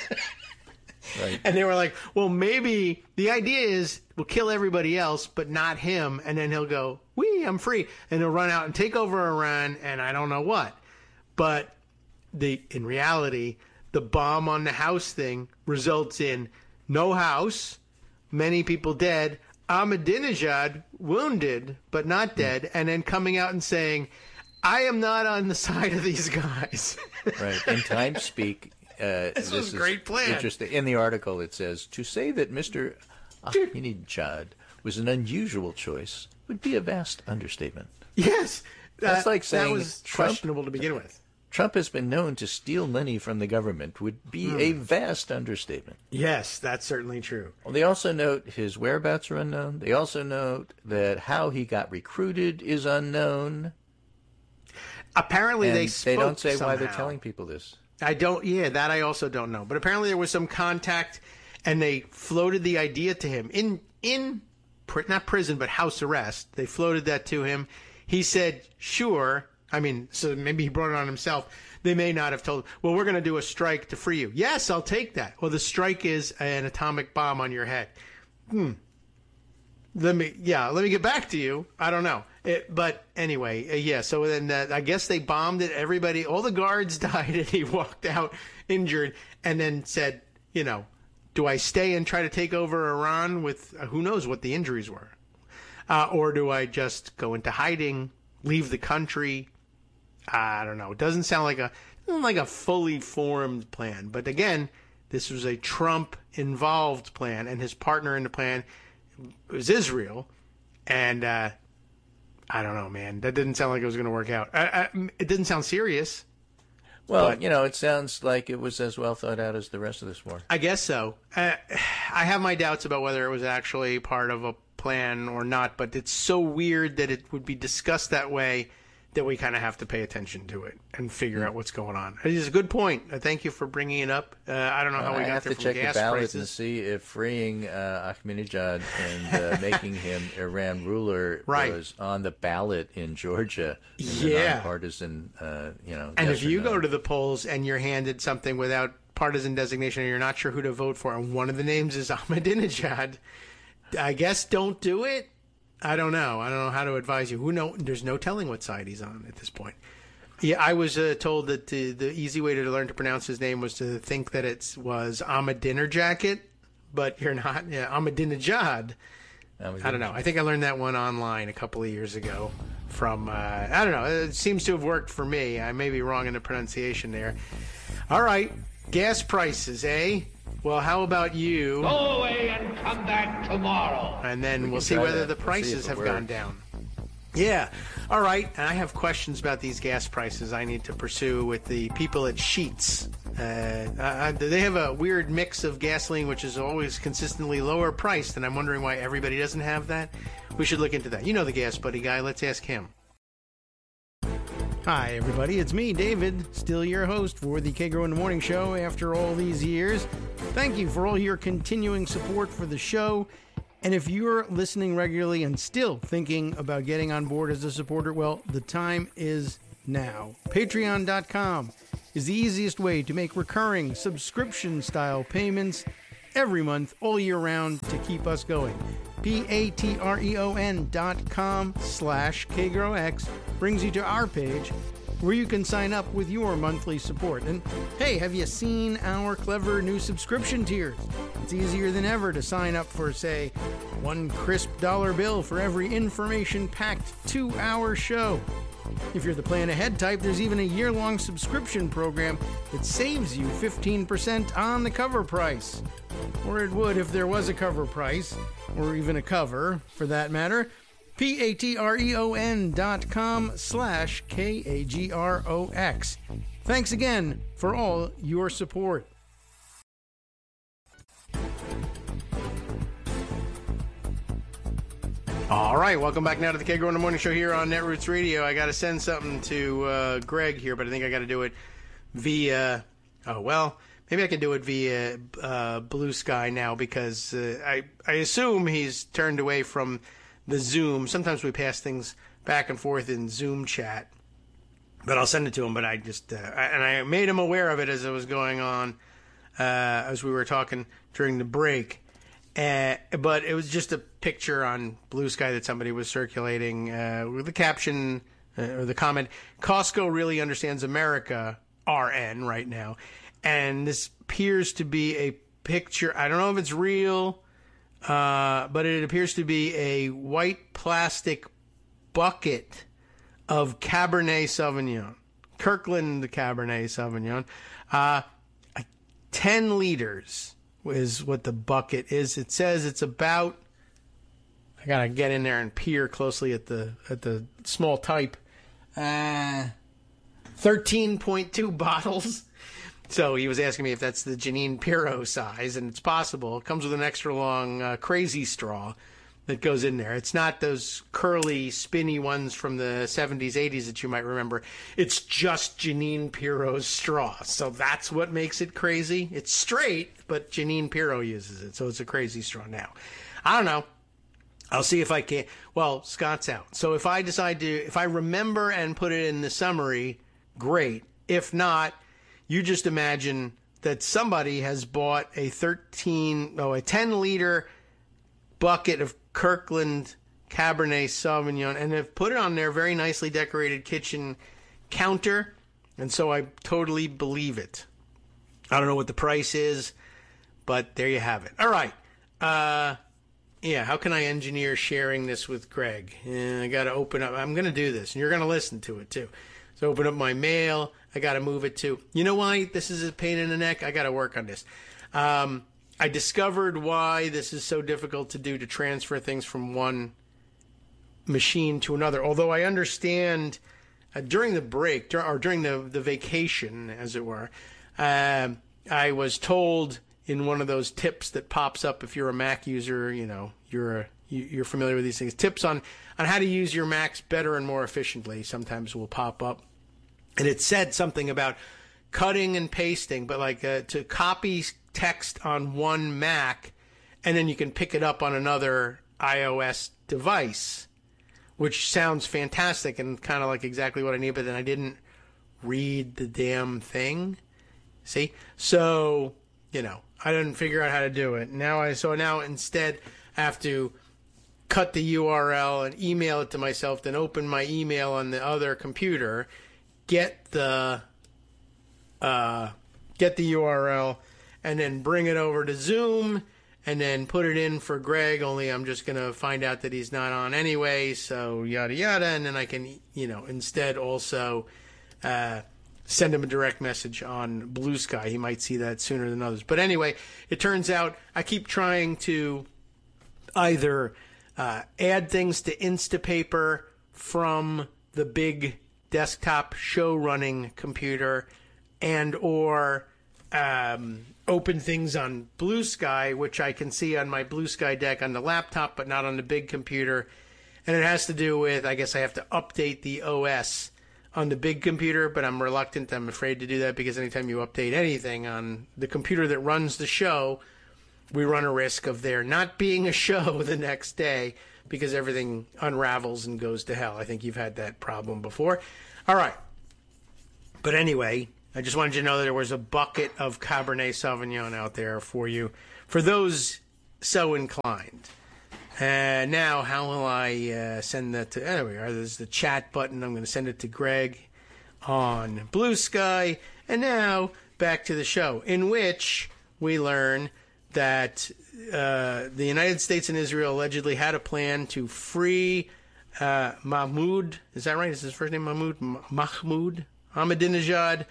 Right. And they were like, well, maybe the idea is we'll kill everybody else, but not him. And then he'll go, I'm free. And he'll run out and take over Iran and I don't know what. But in reality, the bomb on the house thing results in no house, many people dead, Ahmadinejad wounded but not dead, and then coming out and saying, I am not on the side of these guys. Right. In time speak, this was a great plan. Interesting. In the article it says, to say that Mr. Ahmadinejad was an unusual choice would be a vast understatement. Yes. That's like saying that was questionable to begin with. Trump has been known to steal money from the government would be a vast understatement. Yes, that's certainly true. Well, they also note his whereabouts are unknown. They also note that how he got recruited is unknown. Apparently and they don't say somehow. Why they're telling people this. That I also don't know. But apparently there was some contact, and they floated the idea to him in not prison, but house arrest. They floated that to him. He said, sure. I mean, so maybe he brought it on himself. They may not have told him, well, we're going to do a strike to free you. Yes, I'll take that. Well, the strike is an atomic bomb on your head. Let me get back to you. I don't know. But anyway, so then I guess they bombed it. Everybody, all the guards died, and he walked out injured and then said, do I stay and try to take over Iran with who knows what the injuries were? Or do I just go into hiding, leave the country? I don't know. It doesn't sound like a fully formed plan. But again, this was a Trump-involved plan, and his partner in the plan was Israel. And I don't know, man. That didn't sound like it was going to work out. It didn't sound serious. Well, it sounds like it was as well thought out as the rest of this war. I guess so. I have my doubts about whether it was actually part of a plan or not, but it's so weird that it would be discussed that way that we kind of have to pay attention to it and figure out what's going on. It is a good point. Thank you for bringing it up. I don't know how we got there from gas prices. I have to check the ballot and see if freeing Ahmadinejad and making him Iran ruler was on the ballot in Georgia. In the nonpartisan, And if you go to the polls and you're handed something without partisan designation and you're not sure who to vote for, and one of the names is Ahmadinejad, I guess don't do it. I don't know. I don't know how to advise you. There's no telling what side he's on at this point. Yeah, I was told that the easy way to learn to pronounce his name was to think that it was Ahmadinejad, but you're not. Yeah, Ahmadinejad. I don't know. I think I learned that one online a couple of years ago from, I don't know. It seems to have worked for me. I may be wrong in the pronunciation there. All right. Gas prices, eh? Well, how about you? Go away and come back tomorrow. And then we'll see whether the prices have gone down. Yeah. All right. And I have questions about these gas prices I need to pursue with the people at Sheetz. They have a weird mix of gasoline, which is always consistently lower priced, and I'm wondering why everybody doesn't have that. We should look into that. You know the Gas Buddy guy. Let's ask him. Hi, everybody. It's me, David, still your host for the Kagro in the Morning Show after all these years. Thank you for all your continuing support for the show. And if you're listening regularly and still thinking about getting on board as a supporter, well, the time is now. Patreon.com is the easiest way to make recurring subscription-style payments every month, all year round, to keep us going. patreon.com/KagroX brings you to our page where you can sign up with your monthly support. And hey, have you seen our clever new subscription tiers? It's easier than ever to sign up for, say, one crisp dollar bill for every information-packed 2-hour show. If you're the plan ahead type, there's even a year-long subscription program that saves you 15% on the cover price. Or it would if there was a cover price, or even a cover, for that matter. patreon.com/KAGROX. Thanks again for all your support. All right, welcome back now to the Kagro in the Morning Show here on Netroots Radio. I got to send something to Greg here, but I think I got to do it via, maybe I can do it via Blue Sky now, because I assume he's turned away from the Zoom. Sometimes we pass things back and forth in Zoom chat, but I'll send it to him. But I just, and I made him aware of it as it was going on, as we were talking during the break. But it was just a picture on Blue Sky that somebody was circulating with the caption or the comment, Costco really understands America, RN, right now. And this appears to be a picture. I don't know if it's real, but it appears to be a white plastic bucket of Cabernet Sauvignon. Kirkland Cabernet Sauvignon. 10 liters is what the bucket is. It says it's about, I gotta get in there and peer closely at the small type, 13.2 bottles. So he was asking me if that's the Janine Pirro size, and it's possible. It comes with an extra long crazy straw that goes in there. It's not those curly, spinny ones from the 70s, 80s that you might remember. It's just Janine Pirro's straw. So that's what makes it crazy. It's straight, but Janine Pirro uses it, so it's a crazy straw now. I don't know. I'll see if I can. Well, Scott's out. So if I remember and put it in the summary, great. If not, you just imagine that somebody has bought a 10-liter bucket of Kirkland Cabernet Sauvignon and have put it on their very nicely decorated kitchen counter, and so I totally believe it. I don't know what the price is, but there you have it. All right. Yeah, how can I engineer sharing this with Greg? I got to open up. I'm going to do this, and you're going to listen to it, too. So open up my mail. I got to move it to. You know why this is a pain in the neck? I got to work on this. I discovered why this is so difficult to do, to transfer things from one machine to another. Although I understand during the break, or during the vacation, as it were, I was told in one of those tips that pops up if you're a Mac user, you know, you're familiar with these things. Tips on how to use your Macs better and more efficiently sometimes will pop up. And it said something about cutting and pasting, but like to copy text on one Mac, and then you can pick it up on another iOS device, which sounds fantastic and kind of like exactly what I need, but then I didn't read the damn thing. See? So, you know, I didn't figure out how to do it. Now instead I have to cut the URL and email it to myself, then open my email on the other computer, get the URL, and then bring it over to Zoom, and then put it in for Greg, only I'm just going to find out that he's not on anyway, so yada yada, and then I can, you know, instead also send him a direct message on Blue Sky. He might see that sooner than others. But anyway, it turns out I keep trying to either add things to Instapaper from the big desktop show running computer, and or open things on Blue Sky, which I can see on my Blue Sky deck on the laptop, but not on the big computer. And it has to do with, I guess I have to update the OS on the big computer, but I'm reluctant. I'm afraid to do that because anytime you update anything on the computer that runs the show, we run a risk of there not being a show the next day because everything unravels and goes to hell. I think you've had that problem before. All right. But anyway, I just wanted you to know that there was a bucket of Cabernet Sauvignon out there for you, for those so inclined. Now, how will I send that to... Anyway, there's the chat button. I'm going to send it to Greg on Blue Sky. And now, back to the show, in which we learn that the United States and Israel allegedly had a plan to free Mahmoud. Is that right? Is his first name Mahmoud? Mahmoud Ahmadinejad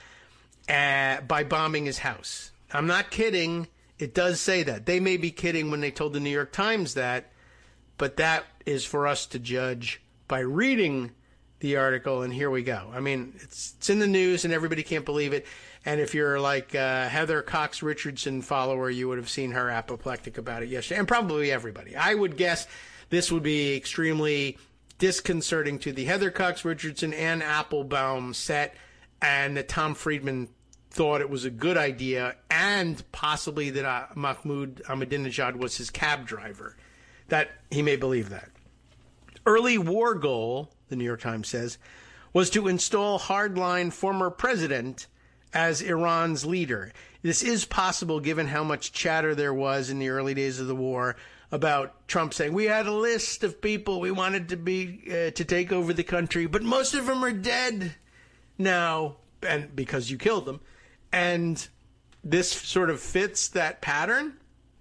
by bombing his house. I'm not kidding. It does say that. They may be kidding when they told the New York Times that, but that is for us to judge by reading the article, and here we go. I mean, it's in the news, and everybody can't believe it. And if you're like a Heather Cox Richardson follower, you would have seen her apoplectic about it yesterday, and probably everybody. I would guess this would be extremely disconcerting to the Heather Cox Richardson and Applebaum set, and that Tom Friedman thought it was a good idea, and possibly that Mahmoud Ahmadinejad was his cab driver. That he may believe that. Early war goal, the New York Times says, was to install hardline former president as Iran's leader. This is possible given how much chatter there was in the early days of the war about Trump saying, we had a list of people we wanted to be to take over the country, but most of them are dead now, and because you killed them. And this sort of fits that pattern.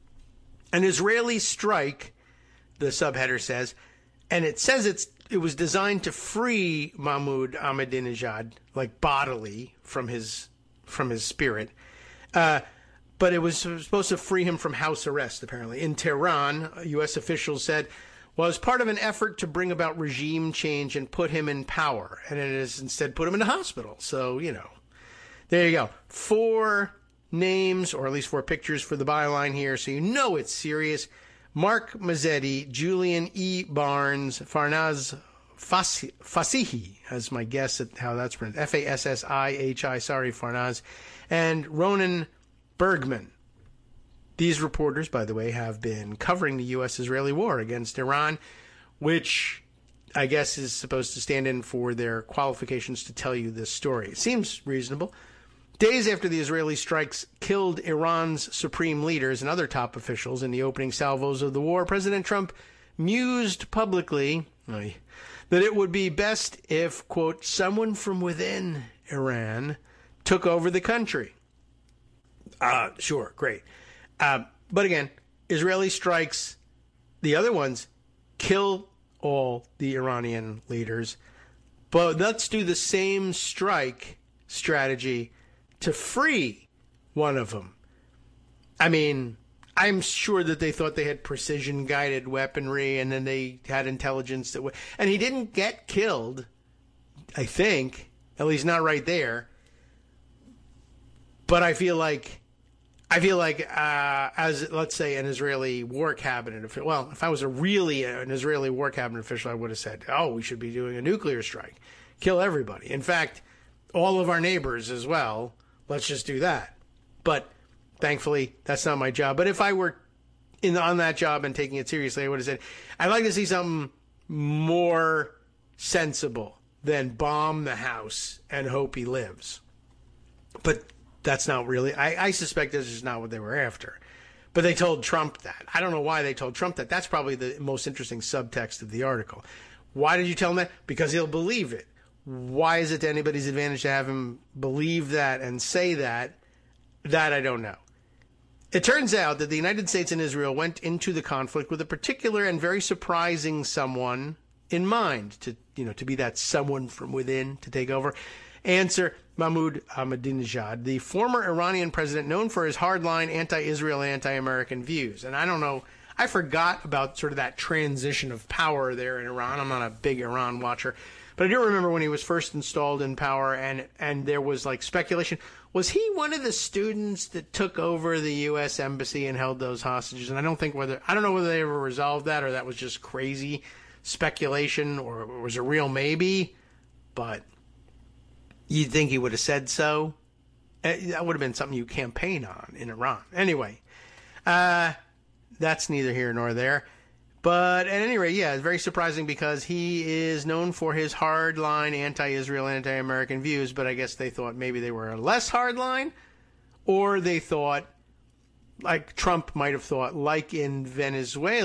An Israeli strike, the subheader says, and it says it was designed to free Mahmoud Ahmadinejad, like bodily from his spirit, but it was supposed to free him from house arrest, apparently. In Tehran, U.S. officials said, was part of an effort to bring about regime change and put him in power, and it has instead put him in a hospital. So, there you go. 4 names, or at least 4 pictures for the byline here, so you know it's serious. Mark Mazzetti, Julian E. Barnes, Farnaz Fasihi, as my guess at how that's pronounced, F-A-S-S-I-H-I, sorry, Farnaz, and Ronan Bergman. These reporters, by the way, have been covering the U.S.-Israeli war against Iran, which I guess is supposed to stand in for their qualifications to tell you this story. It seems reasonable. Days after the Israeli strikes killed Iran's supreme leaders and other top officials in the opening salvos of the war, President Trump mused publicly that it would be best if, quote, someone from within Iran took over the country. Sure, great. But again, Israeli strikes, the other ones, kill all the Iranian leaders. But let's do the same strike strategy to free one of them. I mean, I'm sure that they thought they had precision-guided weaponry, and then they had intelligence that and he didn't get killed, I think, at least not right there. But I feel like, as, let's say, an Israeli war cabinet official, well, if I was really an Israeli war cabinet official, I would have said, we should be doing a nuclear strike. Kill everybody. In fact, all of our neighbors as well. Let's just do that. But thankfully, that's not my job. But if I were on that job and taking it seriously, I would have said, I'd like to see something more sensible than bomb the house and hope he lives. But that's not really, I suspect this is not what they were after. But they told Trump that. I don't know why they told Trump that. That's probably the most interesting subtext of the article. Why did you tell him that? Because he'll believe it. Why is it to anybody's advantage to have him believe that and say that? That I don't know. It turns out that the United States and Israel went into the conflict with a particular and very surprising someone in mind, to be that someone from within to take over. Answer, Mahmoud Ahmadinejad, the former Iranian president known for his hardline anti-Israel, anti-American views. And I don't know, I forgot about sort of that transition of power there in Iran. I'm not a big Iran watcher. But I do remember when he was first installed in power, and there was like speculation. Was he one of the students that took over the U.S. Embassy and held those hostages? And I don't know whether they ever resolved that, or that was just crazy speculation, or was a real maybe. But you'd think he would have said so. That would have been something you campaign on in Iran. Anyway, that's neither here nor there. But at any rate, yeah, it's very surprising because he is known for his hardline anti-Israel, anti-American views, but I guess they thought maybe they were less hardline, or they thought, like Trump might have thought, like in Venezuela,